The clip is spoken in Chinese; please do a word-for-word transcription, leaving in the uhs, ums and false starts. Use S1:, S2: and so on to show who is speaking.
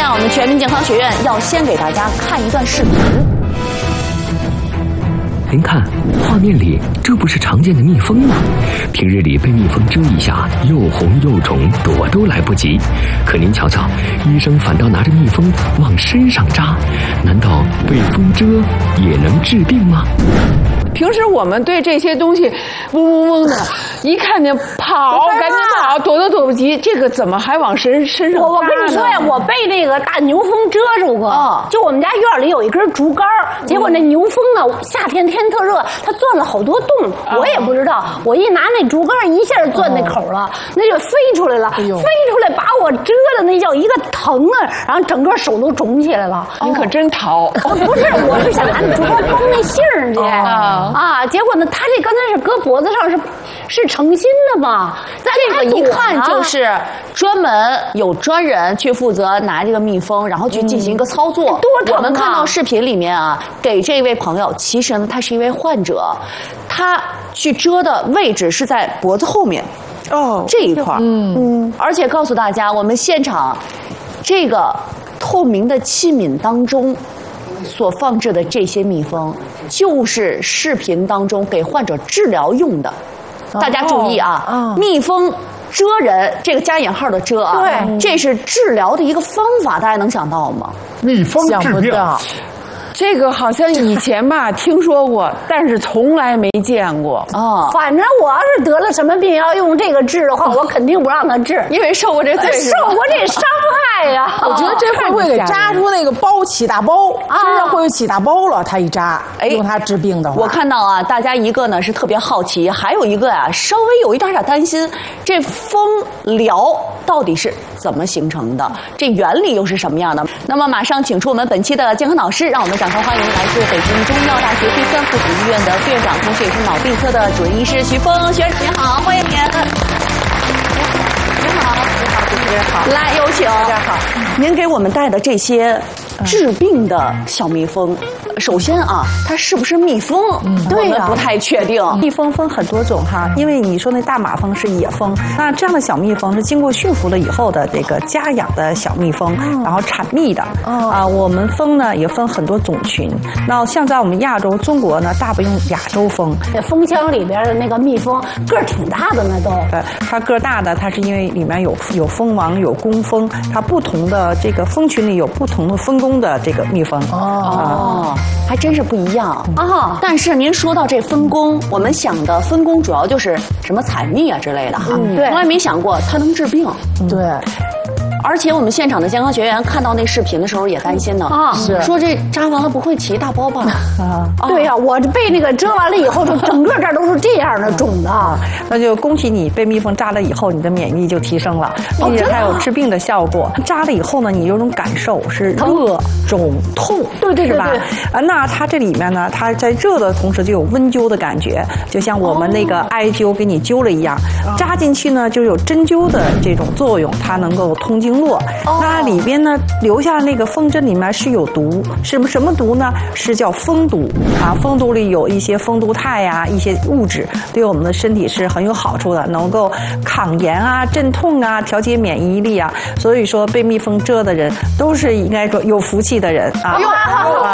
S1: 啊，我们全民健康学院要先给大家看一段视频。
S2: 您看，画面里这不是常见的蜜蜂吗？平日里被蜜蜂蛰一下，又红又肿，躲都来不及。可您瞧瞧，医生反倒拿着蜜蜂往身上扎，难道被蜂蛰也能治病吗？
S3: 平时我们对这些东西嗡嗡嗡的，一看见跑，赶紧跑，躲都躲不及。这个怎么还往身身上扎呢？
S4: 我我跟你说呀，我被那个大牛蜂蛰住过。哦，就我们家院里有一根竹竿，结果那牛蜂啊，夏天天特热，它钻了好多洞，我也不知道。我一拿那竹竿，一下钻那口了，那就飞出来了，飞出来把我蛰的那叫一个疼啊，然后整个手都肿起来了。
S3: 您可真淘！
S4: 不是，我是想拿那竹竿帮那杏儿去。啊，结果呢，他这刚才是搁脖子上是是诚心的嘛？
S1: 这个一看就是专门有专人去负责拿这个蜜蜂，然后去进行一个操作。
S4: 多疼啊！
S1: 我们看到视频里面啊，给这位朋友，其实呢，他是一位患者，他去蛰的位置是在脖子后面哦这一块。嗯嗯，而且告诉大家，我们现场这个透明的器皿当中所放置的这些蜜蜂，就是视频当中给患者治疗用的。大家注意啊，哦、蜜蜂蛰人，这个加引号的蛰啊，对，这是治疗的一个方法，大家能想到吗？
S5: 蜜蜂治病。
S3: 这个好像以前吧听说过，但是从来没见过
S4: 哦。反正我要是得了什么病要用这个治的话，我肯定不让他治，
S1: 因为受过这罪，
S4: 受过这伤害呀。
S6: 我觉得这会不会给扎出那个包起大包，身上会有起大包了？他一扎，用它治病的话，
S1: 我看到啊，大家一个呢是特别好奇，还有一个啊稍微有一点点担心，这蜂疗到底是怎么形成的？这原理又是什么样的？那么马上请出我们本期的健康导师，让我们掌声欢迎来自北京中医药大学第三附属医院的副院长，同时也是脑病科的主任医师徐峰徐院长，您好，欢迎您。您好，您好，主持人好，来有请。大家好，您给我们带的这些治病的小蜜蜂，首先啊，它是不是蜜蜂？嗯，对呀，不太确定。
S7: 蜜蜂分很多种哈，因为你说那大马蜂是野蜂，那这样的小蜜蜂是经过驯服了以后的这个家养的小蜜蜂，然后产蜜的。哦啊，我们蜂呢也分很多种群。那像在我们亚洲，中国呢大部分用亚洲蜂。
S4: 蜂箱里边的那个蜜蜂个儿挺大的呢都。
S7: 对，它个儿大的，它是因为里面有有蜂王有工蜂，它不同的这个蜂群里有不同的分工的这个蜜蜂。
S1: 哦。还真是不一样啊！但是您说到这分工，我们想的分工主要就是什么采蜜啊之类的哈，嗯、对，从来没想过它能治病。
S6: 对。
S1: 而且我们现场的健康学员看到那视频的时候也担心呢，啊，是说这扎完了不会起一大包吧？
S4: 啊，对呀、啊，我被那个蛰完了以后，就整个这儿都是这样的肿的。
S7: 那就恭喜你被蜜蜂扎了以后，你的免疫力就提升了，并且还有治病的效果。扎了以后呢，你有种感受是热、肿、痛，
S4: 对对对，
S7: 是吧？啊，那它这里面呢，它在热的同时就有温灸的感觉，就像我们那个艾灸给你灸了一样，扎进去呢就有针灸的这种作用，它能够通经。络，那里边呢留下那个蜂针里面是有毒，什么什么毒呢？是叫蜂毒啊，蜂毒里有一些蜂毒肽呀、啊，一些物质对我们的身体是很有好处的，能够抗炎啊、镇痛啊、调节免疫力啊。所以说被蜜蜂蛰的人都是应该说有福气的人啊。啊